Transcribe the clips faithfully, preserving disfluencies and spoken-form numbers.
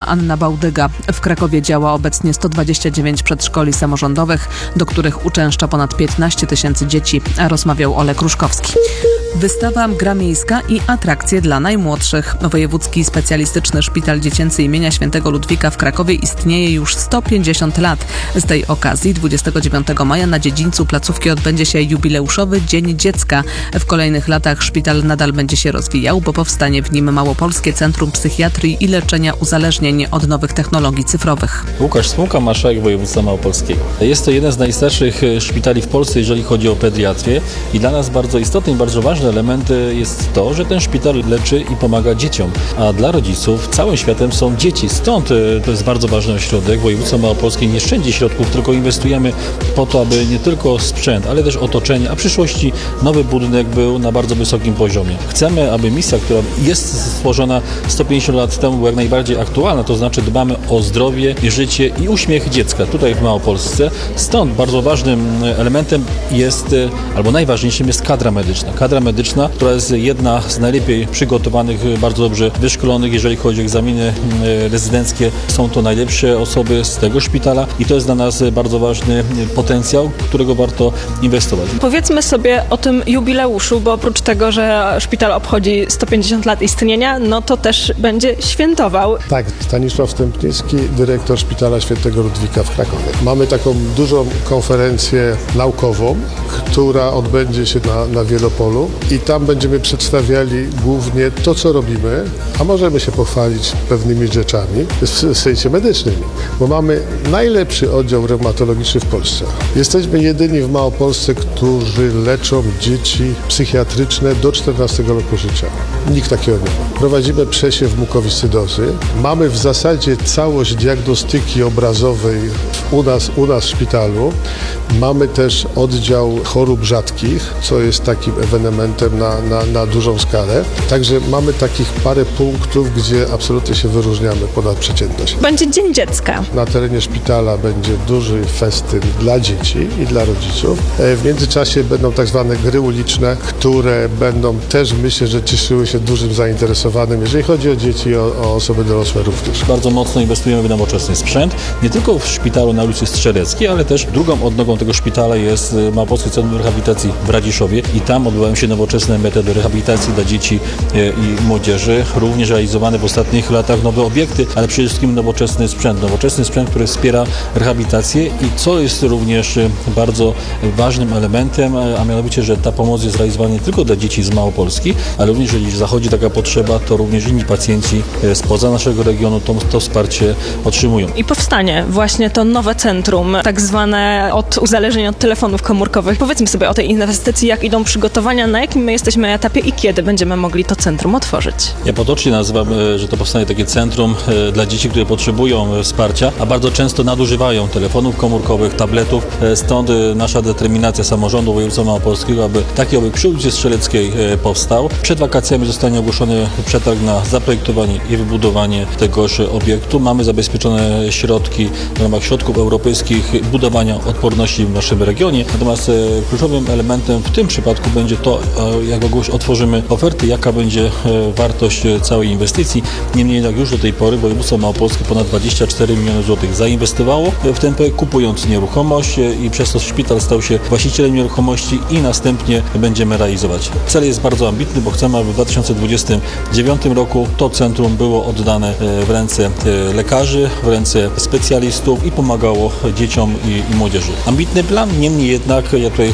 Anna Bałdyga. W Krakowie działa obecnie sto dwadzieścia dziewięć przedszkoli samorządowych, do których uczęszcza ponad piętnaście tysięcy dzieci. Rozmawiał Olek Ruszkowski. Wystawa, gra miejska i atrakcje dla najmłodszych. Wojewódzki Specjalistyczny Szpital Dziecięcy imienia Świętego Ludwika w Krakowie istnieje już sto pięćdziesiąt lat. Z tej okazji dwudziestego dziewiątego maja na dziedzińcu placówki odbędzie się jubileuszowy Dzień Dziecka. W kolejnych latach szpital nadal będzie się rozwijał, bo powstanie w nim Małopolskie Centrum Psychiatrii i Leczenia Uzależnień od nowych technologii cyfrowych. Łukasz Smułka, marszałek województwa małopolskiego. Jest to jeden z najstarszych szpitali w Polsce, jeżeli chodzi o pediatrię, i dla nas bardzo istotny i bardzo ważny element jest to, że ten szpital leczy i pomaga dzieciom, a dla rodziców całym światem są dzieci. Stąd to jest bardzo ważny ośrodek. Województwo małopolskie nie szczędzi środków, tylko inwestujemy po to, aby nie tylko sprzęt, ale też otoczenie, a w przyszłości nowy budynek był na bardzo wysokim poziomie. Chcemy, aby misja, która jest stworzona sto pięćdziesiąt lat temu, była jak najbardziej aktualna, to znaczy dbamy o zdrowie, życie i uśmiech dziecka tutaj w Małopolsce. Stąd bardzo ważnym elementem jest, albo najważniejszym jest kadra medyczna. Kadra medyczna, która jest jedna z najlepiej przygotowanych, bardzo dobrze wyszkolonych, jeżeli chodzi o egzaminy rezydenckie. Są to najlepsze osoby z tego szpitala i to jest dla nas bardzo ważny potencjał, którego warto inwestować. Powiedzmy sobie o tym jubileuszu, bo oprócz tego, że szpital obchodzi sto pięćdziesiąt lat istnienia, no to też będzie świętował. Tak, Stanisław Stępniewski, dyrektor Szpitala Świętego Ludwika w Krakowie. Mamy taką dużą konferencję naukową, która odbędzie się na, na Wielopolu i tam będziemy przedstawiali głównie to, co robimy, a możemy się pochwalić pewnymi rzeczami w sensie medycznym, bo mamy najlepszy oddział reumatologiczny w Polsce. Jesteśmy jedyni w Małopolsce, którzy leczą dzieci psychiatryczne do czternastego roku życia. Nikt takiego nie ma. Prowadzimy przesiew mukowiscydozy. Mamy w zasadzie całość diagnostyki obrazowej u nas, u nas w szpitalu. Mamy też oddział chorób rzadkich, co jest takim ewenementem na, na, na dużą skalę. Także mamy takich parę punktów, gdzie absolutnie się wyróżniamy ponad przeciętność. Będzie Dzień Dziecka. Na terenie szpitala będzie duży festyn dla dzieci i dla rodziców. W międzyczasie będą tak zwane gry uliczne, które będą też, myślę, że cieszyły się dużym zainteresowaniem, jeżeli chodzi o dzieci i o, o osoby dorosłe również. Bardzo mocno inwestujemy w nowoczesny sprzęt, nie tylko w szpitalu na ulicy Strzeleckiej, ale też drugą odnogą tego szpitala jest Małopolskie Centrum Rehabilitacji w Radziszowie i tam odbywają się nowoczesne metody rehabilitacji dla dzieci i młodzieży. Również realizowane w ostatnich latach nowe obiekty, ale przede wszystkim nowoczesny sprzęt. Nowoczesny sprzęt, który wspiera rehabilitację i co jest również bardzo ważnym elementem, a mianowicie, że ta pomoc jest realizowana nie tylko dla dzieci z Małopolski, ale również jeżeli zachodzi taka potrzeba, to również inni pacjenci spoza naszego regionu to, to wsparcie otrzymują. I powstanie właśnie to nowe centrum, tak zwane od uzależnień od telefonów komórkowych. Powiedzmy sobie o tej inwestycji, jak idą przygotowania, na jakim my jesteśmy etapie i kiedy będziemy mogli to centrum otworzyć. Ja potocznie nazywam, że to powstanie takie centrum dla dzieci, które potrzebują wsparcia, a bardzo często nadużywają telefonów komórkowych, tabletów. Stąd nasza determinacja samorządu województwa małopolskiego, aby taki obiekt przy ulicy Strzeleckiej powstał. Przed wakacjami zostanie ogłoszony przetarg na zaprojektowanie i wybudowanie tegoż obiektu. Mamy zabezpieczone środki w ramach środków europejskich budowania odporności w naszym regionie. Natomiast kluczowym elementem w tym przypadku będzie to, jak otworzymy oferty, jaka będzie wartość całej inwestycji. Niemniej jednak już do tej pory województwo małopolskie ponad dwadzieścia cztery miliony złotych zainwestowało w ten projekt, kupując nieruchomość i przez to szpital stał się właścicielem nieruchomości i następnie będziemy realizować. Cel jest bardzo ambitny, bo chcemy, aby w dwa tysiące dwudziestym dziewiątym roku to centrum było oddane w ręce lekarzy, w ręce specjalistów i pomagało dzieciom i, i młodzieży. Ambitny plan, niemniej jednak ja tutaj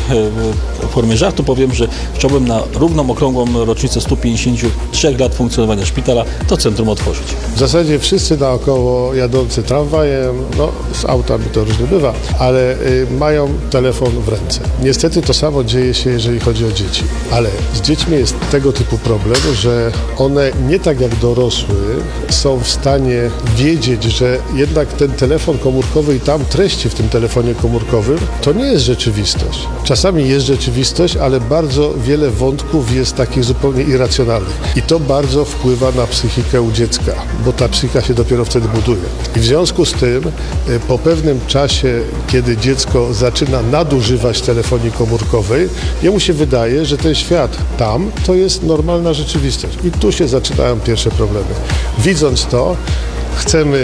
w formie żartu powiem, że chciałbym na równą, okrągłą rocznicę stu pięćdziesięciu trzech lat funkcjonowania szpitala to centrum otworzyć. W zasadzie wszyscy naokoło jadący tramwajem, no z autami to różnie bywa, ale y, mają telefon w ręce. Niestety to samo dzieje się, jeżeli chodzi o dzieci, ale z dziećmi jest tego typu problem, że one nie tak jak dorosły są w stanie wiedzieć, że jednak ten telefon komórkowy i tam treści w tym telefonie komórkowym to nie jest rzeczywistość. Czasami jest rzeczywistość, ale bardzo wiele wątków jest takich zupełnie irracjonalnych i to bardzo wpływa na psychikę u dziecka, bo ta psychika się dopiero wtedy buduje. I w związku z tym po pewnym czasie, kiedy dziecko zaczyna nadużywać telefonii komórkowej, jemu się wydaje, że ten świat tam to jest normalna rzeczywistość. I tu się zaczynają pierwsze problemy. Widząc to, chcemy